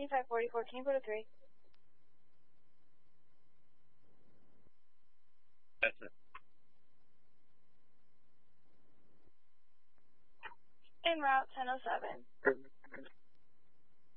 544, can you go to 3? That's it. En route 1007.